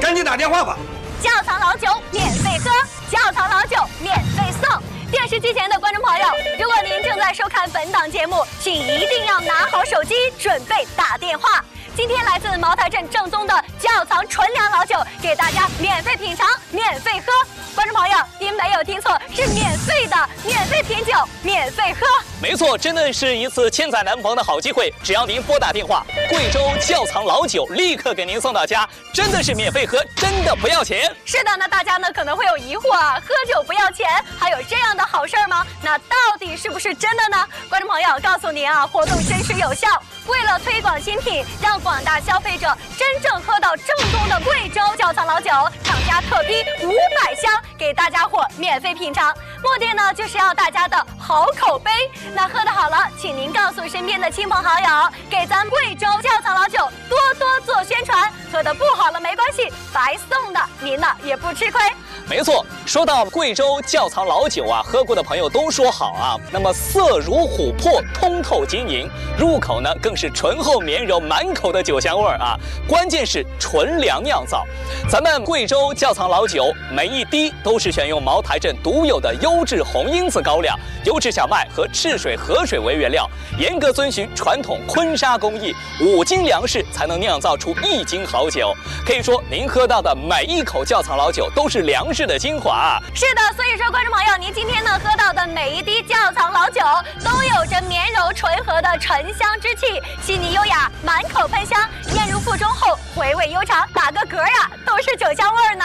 赶紧打电话吧。 窖藏老酒免费喝，窖藏老酒免费送。电视机前的观众朋友，如果您正在收看本档节目，请一定要拿好手机，准备打电话。今天来自茅台镇正宗的窖藏纯粮老酒，给大家免费品尝、免费喝。观众朋友，您没有听错，是免费的，免费品酒，免费喝。 没错，真的是一次千载难逢的好机会。只要您拨打电话，贵州窖藏老酒立刻给您送到家，真的是免费喝，真的不要钱。 是的，那大家呢可能会有疑惑啊，喝酒不要钱，还有这样的好事吗？那到底是不是真的呢？观众朋友，告诉您啊，活动真实有效。为了推广新品，让广大消费者真正喝到正宗的贵州窖藏老酒，厂家特批500箱给大家伙免费品尝，目的呢就是要大家的好口碑。那喝得好了，请您告诉身边的亲朋好友，给咱贵州窖藏老酒多多做宣传。喝得不好了没关系，白送的，您呢也不吃亏。 没错，说到贵州窖藏老酒啊，喝过的朋友都说好啊。那么色如琥珀，通透晶莹，入口呢更是醇厚绵柔，满口的酒香味儿啊。关键是纯粮酿造，咱们贵州窖藏老酒每一滴都是选用茅台镇独有的优质红缨子高粱、优质小麦和赤水河水为原料，严格遵循传统坤沙工艺，5斤粮食才能酿造出1斤好酒。可以说，您喝到的每一口窖藏老酒都是粮食的精华啊。 是的，所以说观众朋友，您今天呢喝到的每一滴窖藏老酒都有着绵柔醇和的醇香之气，细腻优雅，满口喷香，咽入腹中后回味悠长，打个嗝呀都是酒香味儿呢。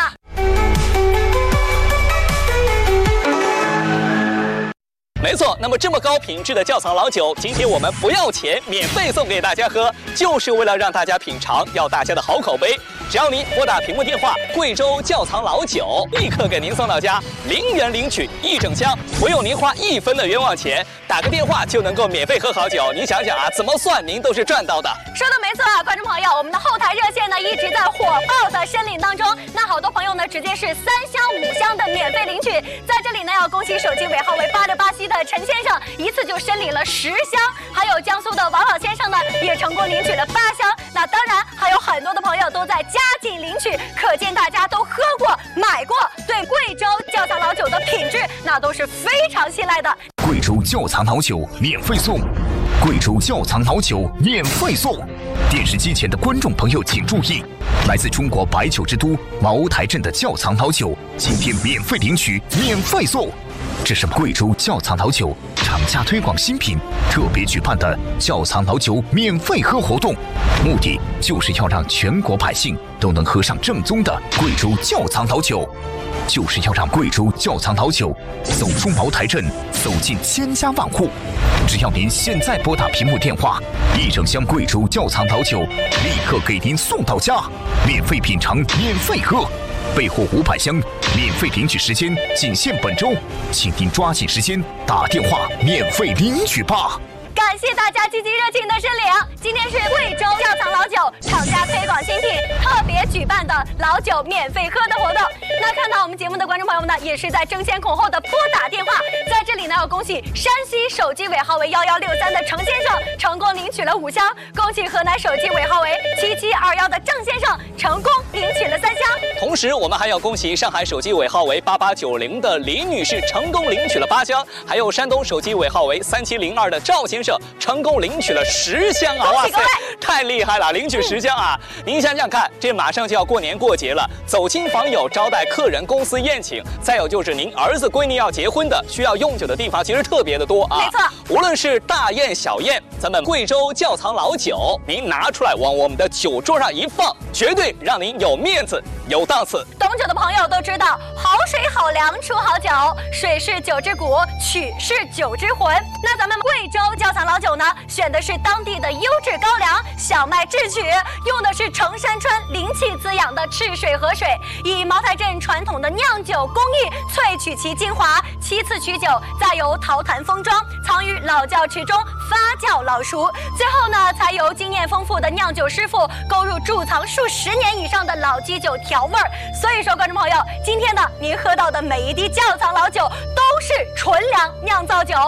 没错，那么这么高品质的窖藏老酒，今天我们不要钱，免费送给大家喝，就是为了让大家品尝，要大家的好口碑。只要您拨打屏幕电话，贵州窖藏老酒立刻给您送到家，0元领取1整箱，不用您花1分的冤枉钱，打个电话就能够免费喝好酒。您想想啊，怎么算您都是赚到的。 说的没错啊，观众朋友，我们的后台热线呢一直在火爆的申领当中。那好多朋友呢直接是3箱5箱的免费领取，在这里呢要恭喜手机尾号为8687的陈先生，一次就申领了10箱，还有江苏的王老先生呢也成功领取了8箱。那当然还有很多的朋友都在加紧领取，可见大家都喝过买过，对贵州窖藏老酒的品质那都是非常信赖的。 贵州窖藏老酒免费送，贵州窖藏老酒免费送。电视机前的观众朋友请注意，来自中国白酒之都茅台镇的窖藏老酒，今天免费领取，免费送。这是贵州窖藏老酒厂家推广新品特别举办的窖藏老酒免费喝活动，目的就是要让全国百姓都能喝上正宗的贵州窖藏老酒，就是要让贵州窖藏老酒走出茅台镇，走进千家万户。只要您现在拨打屏幕电话，1整箱贵州窖藏老酒立刻给您送到家，免费品尝，免费喝。备货500箱，免费领取时间仅限本周，请您抓紧时间打电话免费领取吧。 感谢大家积极热情的申领。今天是贵州窖藏老酒厂家推广新品特别举办的老酒免费喝的活动。那看到我们节目的观众朋友们呢，也是在争先恐后的拨打电话。在这里呢，要恭喜山西手机尾号为1163的程先生成功领取了5箱，恭喜河南手机尾号为7721的郑先生成功领取了3箱。 同时，我们还要恭喜上海手机尾号为8890的李女士成功领取了8箱，还有山东手机尾号为3702的赵先生成功领取了10箱啊！哇塞，太厉害了，领取10箱啊！您想想看，这马上就要过年过节了，走亲访友、招待客人、公司宴请，再有就是您儿子闺女要结婚的，需要用酒的地方其实特别的多啊。 没错， 无论是大宴小宴，咱们贵州窖藏老酒，您拿出来往我们的酒桌上一放，绝对让您有面子、有档次。 懂酒的朋友都知道，好水好粮出好酒，水是酒之骨，曲是酒之魂。那咱们贵州窖藏老酒呢，选的是当地的优质高粱、小麦制曲，用的是成山川灵气滋养的赤水河水，以茅台镇传统的酿酒工艺萃取其精华，7次取酒，再由陶坛封装，藏于老窖池中发酵老熟，最后呢，才由经验丰富的酿酒师傅勾入贮藏数10年以上的老基酒调味儿。所以说，观众朋友，今天呢，您喝到的每一滴窖藏老酒都是纯粮酿造酒。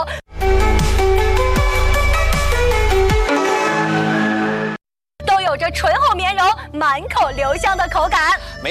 都有着醇厚绵柔、满口留香的口感。